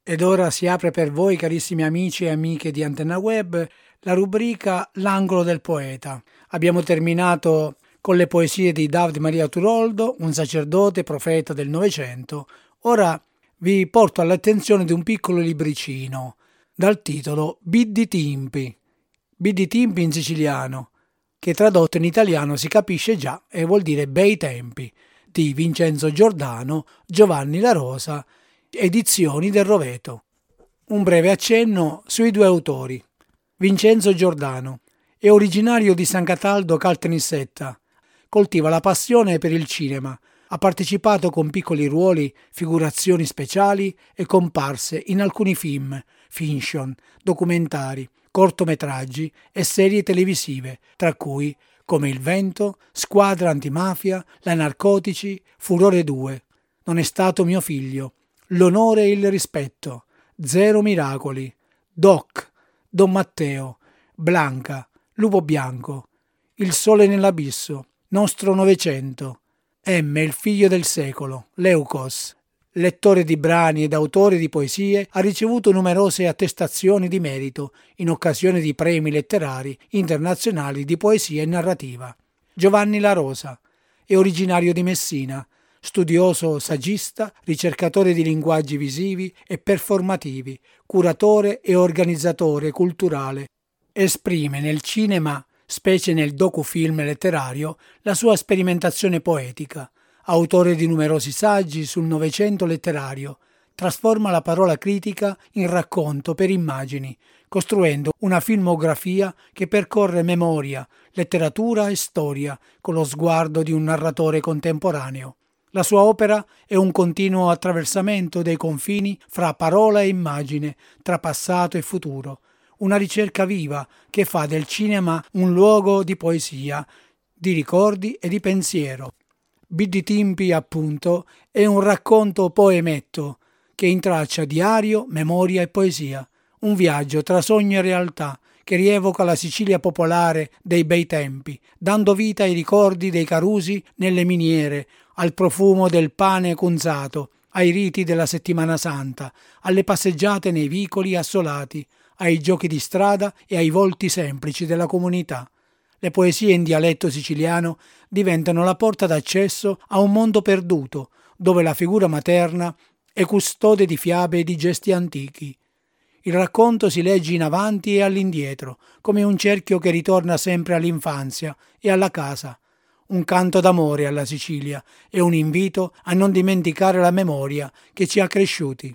Ed ora si apre per voi, carissimi amici e amiche di Antenna Web, la rubrica L'angolo del poeta. Abbiamo terminato con le poesie di Davide Maria Turoldo, un sacerdote profeta del Novecento. Ora vi porto all'attenzione di un piccolo libricino dal titolo Biddi Timpi. Biddi Timpi in siciliano, che tradotto in italiano si capisce già e vuol dire bei tempi, di Vincenzo Giordano, Giovanni La Rosa, Edizioni del Roveto. Un breve accenno sui due autori. Vincenzo Giordano è originario di San Cataldo Caltanissetta, coltiva la passione per il cinema, ha partecipato con piccoli ruoli, figurazioni speciali e comparse in alcuni film, fiction, documentari, cortometraggi e serie televisive, tra cui Come il vento, Squadra antimafia, La narcotici, Furore 2, Non è stato mio figlio, L'onore e il rispetto, Zero miracoli, Doc, Don Matteo, Blanca, Lupo bianco, Il sole nell'abisso, Nostro Novecento, M, il figlio del secolo, Leucos. Lettore di brani ed autore di poesie, ha ricevuto numerose attestazioni di merito in occasione di premi letterari internazionali di poesia e narrativa. Giovanni La Rosa è originario di Messina, studioso saggista, ricercatore di linguaggi visivi e performativi, curatore e organizzatore culturale. Esprime nel cinema, specie nel docufilm letterario, la sua sperimentazione poetica. Autore di numerosi saggi sul Novecento letterario, trasforma la parola critica in racconto per immagini, costruendo una filmografia che percorre memoria, letteratura e storia con lo sguardo di un narratore contemporaneo. La sua opera è un continuo attraversamento dei confini fra parola e immagine, tra passato e futuro, una ricerca viva che fa del cinema un luogo di poesia, di ricordi e di pensiero. Biddi Timpi, appunto, è un racconto poemetto che intraccia diario, memoria e poesia, un viaggio tra sogno e realtà che rievoca la Sicilia popolare dei bei tempi, dando vita ai ricordi dei carusi nelle miniere, al profumo del pane cunzato, ai riti della Settimana Santa, alle passeggiate nei vicoli assolati, ai giochi di strada e ai volti semplici della comunità. Le poesie in dialetto siciliano diventano la porta d'accesso a un mondo perduto, dove la figura materna è custode di fiabe e di gesti antichi. Il racconto si legge in avanti e all'indietro, come un cerchio che ritorna sempre all'infanzia e alla casa. Un canto d'amore alla Sicilia e un invito a non dimenticare la memoria che ci ha cresciuti.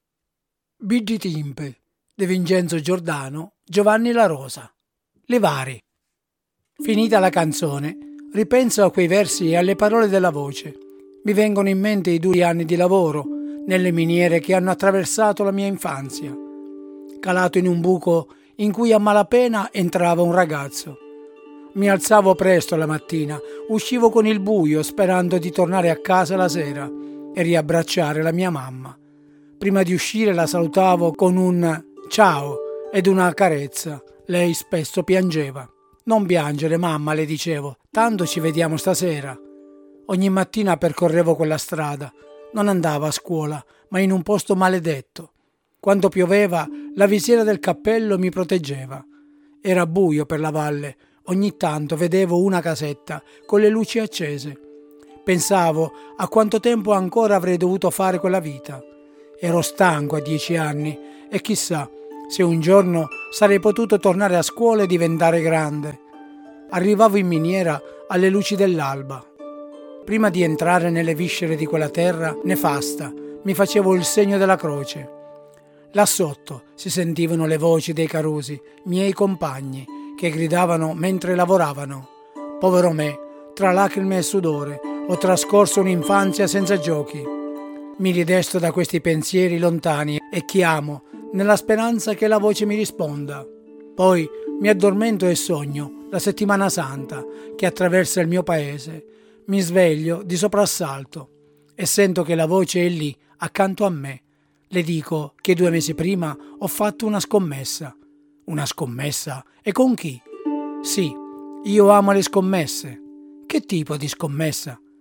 Biddi Timpe, di Vincenzo Giordano, Giovanni La Rosa. Le vari. Finita la canzone, ripenso a quei versi e alle parole della voce. Mi vengono in mente i duri anni di lavoro nelle miniere che hanno attraversato la mia infanzia. Calato in un buco in cui a malapena entrava un ragazzo. Mi alzavo presto la mattina, uscivo con il buio sperando di tornare a casa la sera e riabbracciare la mia mamma. Prima di uscire la salutavo con un ciao ed una carezza. Lei spesso piangeva. Non piangere, mamma, le dicevo, tanto ci vediamo stasera. Ogni mattina percorrevo quella strada. Non andavo a scuola, ma in un posto maledetto. Quando pioveva, la visiera del cappello mi proteggeva. Era buio per la valle. Ogni tanto vedevo una casetta con le luci accese. Pensavo a quanto tempo ancora avrei dovuto fare quella vita. Ero stanco a 10 anni e chissà se un giorno sarei potuto tornare a scuola e diventare grande. Arrivavo in miniera alle luci dell'alba. Prima di entrare nelle viscere di quella terra nefasta, mi facevo il segno della croce. Là sotto si sentivano le voci dei carusi, miei compagni, che gridavano mentre lavoravano. Povero me, tra lacrime e sudore, ho trascorso un'infanzia senza giochi. Mi ridesto da questi pensieri lontani e chiamo, nella speranza che la voce mi risponda. Poi mi addormento e sogno la Settimana Santa che attraversa il mio paese. Mi sveglio di soprassalto e sento che la voce è lì, accanto a me. Le dico che 2 mesi prima ho fatto una scommessa. Una scommessa? E con chi? Sì, io amo le scommesse. Che tipo di scommessa?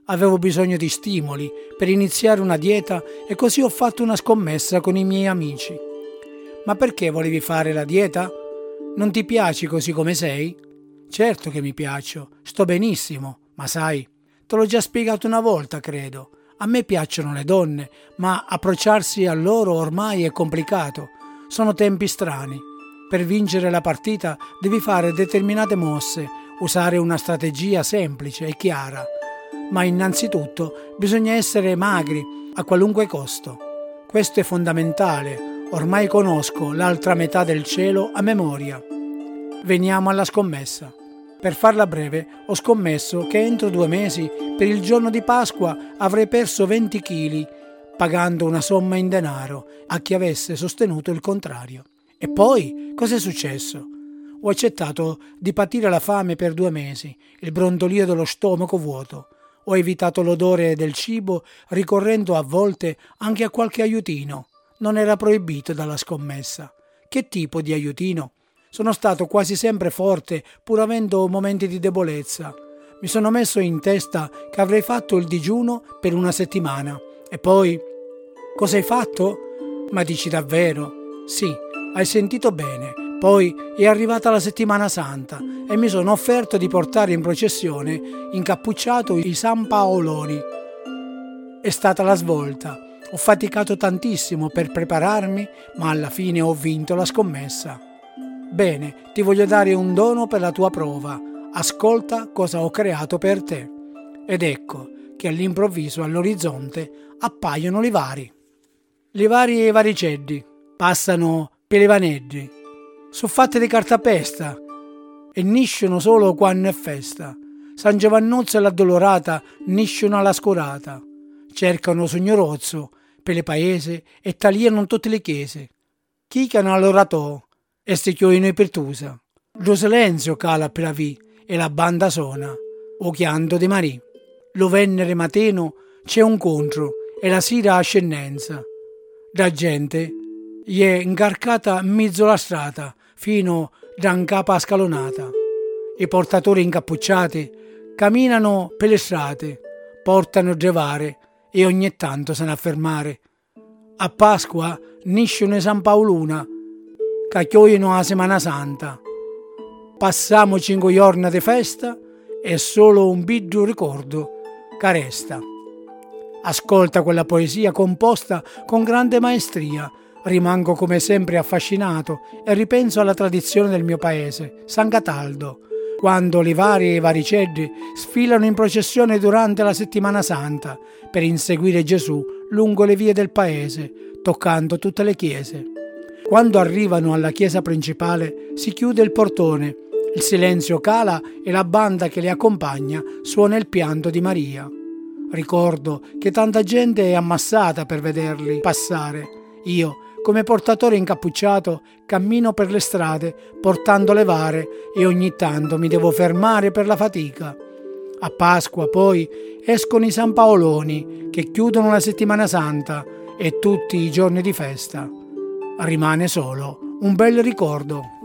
Avevo bisogno di stimoli per iniziare una dieta e così ho fatto una scommessa con i miei amici. Ma perché volevi fare la dieta? Non ti piaci così come sei? Certo che mi piaccio, sto benissimo, ma sai, te l'ho già spiegato una volta, credo. A me piacciono le donne, ma approcciarsi a loro ormai è complicato. Sono tempi strani. Per vincere la partita devi fare determinate mosse, usare una strategia semplice e chiara. Ma innanzitutto bisogna essere magri a qualunque costo. Questo è fondamentale. Ormai conosco l'altra metà del cielo a memoria. Veniamo alla scommessa. Per farla breve, ho scommesso che entro 2 mesi, per il giorno di Pasqua, avrei perso 20 kg, pagando una somma in denaro a chi avesse sostenuto il contrario. E poi, cos'è successo? Ho accettato di patire la fame per 2 mesi, il brontolio dello stomaco vuoto. Ho evitato l'odore del cibo, ricorrendo a volte anche a qualche aiutino. Non era proibito dalla scommessa. Che tipo di aiutino? Sono stato quasi sempre forte, pur avendo momenti di debolezza. Mi sono messo in testa che avrei fatto il digiuno per 1 settimana. E poi, cosa hai fatto? Ma dici davvero? Sì, hai sentito bene. Poi è arrivata la settimana santa e mi sono offerto di portare in processione incappucciato i San Paoloni. È stata la svolta. Ho faticato tantissimo per prepararmi, ma alla fine ho vinto la scommessa. Bene, ti voglio dare un dono per la tua prova. Ascolta cosa ho creato per te. Ed ecco che all'improvviso all'orizzonte appaiono livari. Livari e varicelli, passano per i vaneggi. Sono fatte di cartapesta e niscono solo quando è festa. San Giovannozzo e l'Addolorata niscono alla scorata. Cercano sognorozzo per le paese e tagliano tutte le chiese. Chicano all'oratò e si chioino i pertusa. Lo silenzio cala per la via e la banda suona, o chianto di Marì. Lo Venere mateno c'è un contro e la sera ascendenza. La gente gli è incarcata in mezzo alla strada fino da in capa scalonata. I portatori incappucciati camminano per le strade, portano gevare e ogni tanto se ne affermare. A Pasqua niscono i San Paoluna, che chioiono la Semana Santa. Passiamo 5 giorni di festa e solo un biggio ricordo che resta. Ascolta quella poesia composta con grande maestria. Rimango come sempre affascinato e ripenso alla tradizione del mio paese, San Cataldo, quando Livari e Varicelli sfilano in processione durante la Settimana Santa per inseguire Gesù lungo le vie del paese, toccando tutte le chiese. Quando arrivano alla chiesa principale si chiude il portone, il silenzio cala e la banda che le accompagna suona il pianto di Maria. Ricordo che tanta gente è ammassata per vederli passare. Io, come portatore incappucciato, cammino per le strade portando le vare e ogni tanto mi devo fermare per la fatica. A Pasqua poi escono i San Paoloni che chiudono la Settimana Santa e tutti i giorni di festa. Rimane solo un bel ricordo.